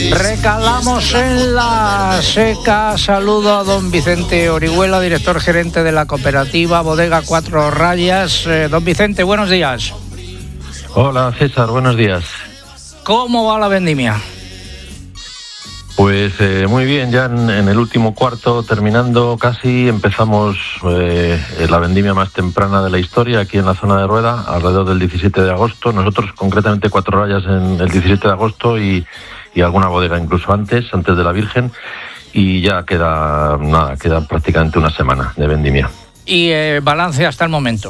Recalamos en la seca. Saludo a don Vicente Orihuela, director gerente de la cooperativa Bodega Cuatro Rayas. Don Vicente, buenos días. Hola César, buenos días. ¿Cómo va la vendimia? Pues muy bien, ya en el último cuarto, terminando casi, empezamos la vendimia más temprana de la historia aquí en la zona de Rueda, alrededor del 17 de agosto. Nosotros concretamente Cuatro Rayas en el 17 de agosto y alguna bodega incluso antes de la Virgen, y ya queda prácticamente una semana de vendimia. ¿Y balance hasta el momento?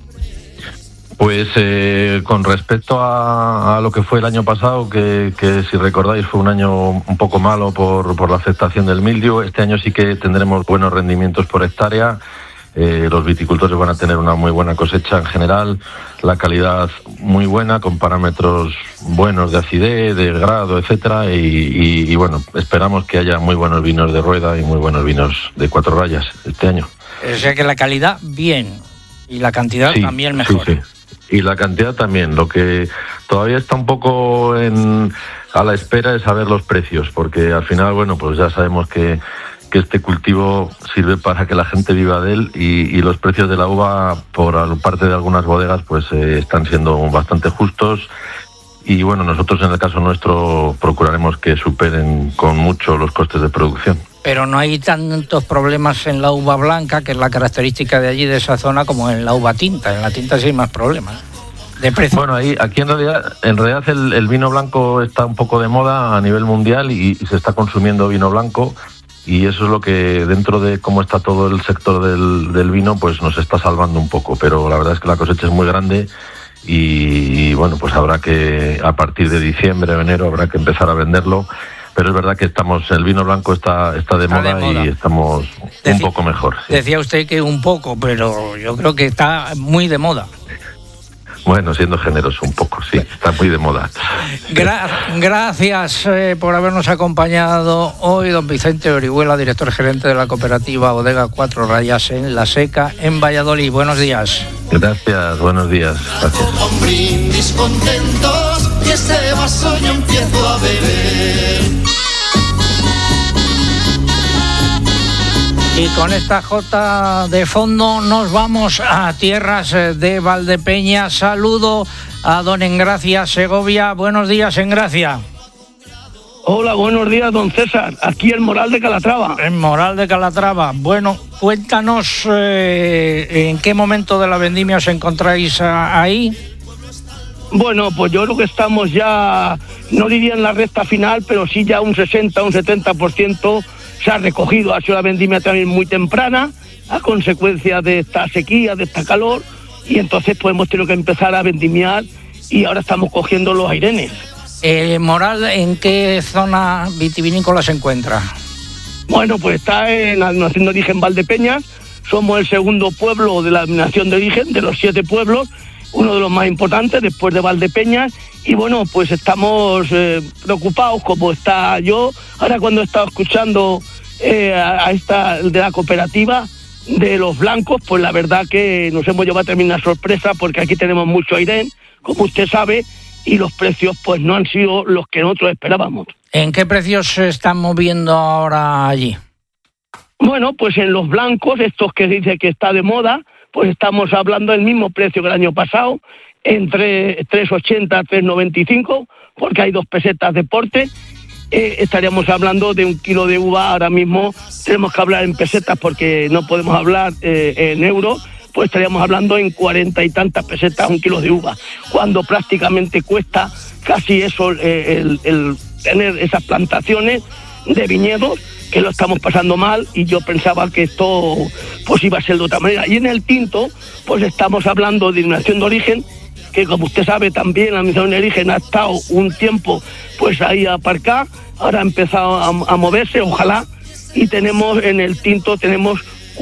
Pues con respecto a lo que fue el año pasado, que si recordáis fue un año un poco malo por la afectación del mildiu, este año sí que tendremos buenos rendimientos por hectárea. Los viticultores van a tener una muy buena cosecha en general, la calidad muy buena, con parámetros buenos de acidez, de grado, etcétera, y bueno, esperamos que haya muy buenos vinos de Rueda y muy buenos vinos de Cuatro Rayas este año. O sea que la calidad bien, y la cantidad sí, también mejor. Sí. Y la cantidad también. Lo que todavía está un poco a la espera es saber los precios, porque al final, bueno, pues ya sabemos que este cultivo sirve para que la gente viva de él, y los precios de la uva por parte de algunas bodegas pues están siendo bastante justos, y bueno, nosotros en el caso nuestro procuraremos que superen con mucho los costes de producción. Pero no hay tantos problemas en la uva blanca, que es la característica de allí, de esa zona, como en la uva tinta. En la tinta sí hay más problemas de precio. Bueno, aquí en realidad el vino blanco está un poco de moda a nivel mundial, y se está consumiendo vino blanco, y eso es lo que, dentro de cómo está todo el sector del vino, pues nos está salvando un poco. Pero la verdad es que la cosecha es muy grande, y bueno, pues habrá que, a partir de diciembre o enero, habrá que empezar a venderlo. Pero es verdad que el vino blanco está de moda y estamos un poco mejor. Sí. Decía usted que un poco, pero yo creo que está muy de moda. Bueno, siendo generoso un poco, sí, está muy de moda. Gracias por habernos acompañado hoy, don Vicente Orihuela, director gerente de la cooperativa Bodega Cuatro Rayas en La Seca, en Valladolid. Buenos días. Gracias, buenos días. Gracias. Con brindis contentos, y este vaso yo empiezo a beber. Y con esta jota de fondo nos vamos a tierras de Valdepeñas. Saludo a don Engracia Segovia. Buenos días, Engracia. Hola, buenos días, don César. Aquí en Moral de Calatrava. En Moral de Calatrava. Bueno, cuéntanos en qué momento de la vendimia os encontráis ahí. Bueno, pues yo creo que estamos ya, no diría en la recta final, pero sí ya un 60, un 70% se ha recogido. Ha sido la vendimia también muy temprana, a consecuencia de esta sequía, de esta calor, y entonces pues hemos tenido que empezar a vendimiar, y ahora estamos cogiendo los airenes. Moral, ¿en qué zona vitivinícola se encuentra? Bueno, pues está en la denominación de origen Valdepeñas. Somos el segundo pueblo de la denominación de origen, de los 7 pueblos, uno de los más importantes después de Valdepeñas, y bueno, pues estamos preocupados, como está yo, ahora cuando he estado escuchando a esta de la cooperativa de los blancos, pues la verdad que nos hemos llevado a terminar sorpresa, porque aquí tenemos mucho airén, como usted sabe, y los precios pues no han sido los que nosotros esperábamos. ¿En qué precios se están moviendo ahora allí? Bueno, pues en los blancos, estos que dice que está de moda, pues estamos hablando del mismo precio que el año pasado, entre 3,80 a 3,95, porque hay 2 pesetas de porte. Estaríamos hablando de un kilo de uva, ahora mismo tenemos que hablar en pesetas porque no podemos hablar en euros, pues estaríamos hablando en 40 y tantas pesetas un kilo de uva, cuando prácticamente cuesta casi eso el tener esas plantaciones de viñedos, que lo estamos pasando mal, y yo pensaba que esto pues iba a ser de otra manera. Y en el tinto, pues estamos hablando de denominación de origen, que como usted sabe también la denominación de origen ha estado un tiempo pues ahí aparcada, ahora ha empezado a moverse, ojalá, y tenemos en el tinto tenemos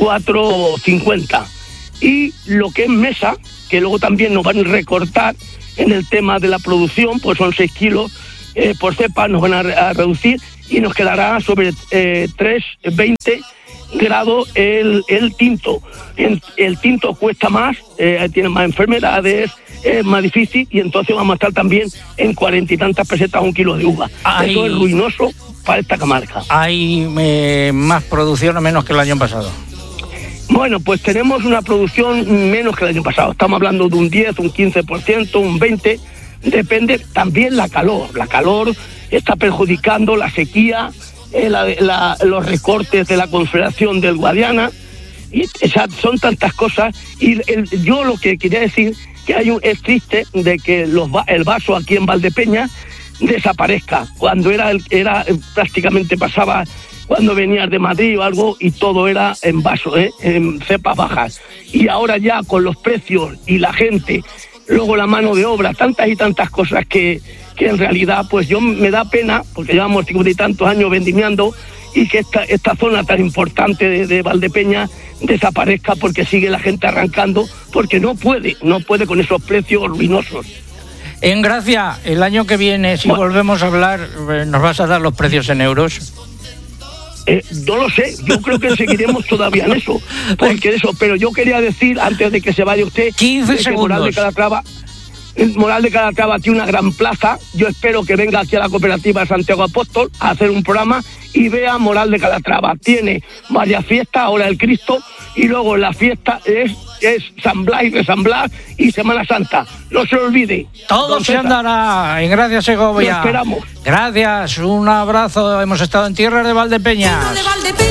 4,50. Y lo que es mesa, que luego también nos van a recortar en el tema de la producción, pues son 6 kilos por cepa, nos van a reducir, y nos quedará sobre 3,20 grados el tinto. El tinto cuesta más, tiene más enfermedades, es más difícil, y entonces vamos a estar también en 40 y tantas pesetas un kilo de uva. Eso es ruinoso para esta comarca. ¿Hay más producción o menos que el año pasado? Bueno, pues tenemos una producción menos que el año pasado. Estamos hablando de un 10, un 15%, un 20%. Depende también la calor. La calor está perjudicando la sequía, los recortes de la Confederación del Guadiana. Y son tantas cosas. Y yo lo que quería decir que es triste de que el vaso aquí en Valdepeñas desaparezca. Cuando era prácticamente pasaba cuando venías de Madrid o algo y todo era en vaso, en cepas bajas. Y ahora ya con los precios y la gente, luego la mano de obra, tantas y tantas cosas que en realidad pues yo me da pena, porque llevamos 50 y tantos años vendimiando, y que esta zona tan importante de Valdepeñas desaparezca porque sigue la gente arrancando, porque no puede con esos precios ruinosos. En Gracia, el año que viene, si volvemos a hablar, ¿nos vas a dar los precios en euros? No lo sé, yo creo que seguiremos todavía en eso, pero yo quería decir, antes de que se vaya usted, 15 segundos. Moral de Calatrava tiene una gran plaza. Yo espero que venga aquí a la cooperativa Santiago Apóstol a hacer un programa y vea Moral de Calatrava. Tiene varias fiestas, ahora el Cristo, y luego la fiesta es San Blas y de San Blas y Semana Santa. No se lo olvide. Todo se andará en Gracia, Segovia. Lo esperamos. Gracias, un abrazo. Hemos estado en tierras de Valdepeñas.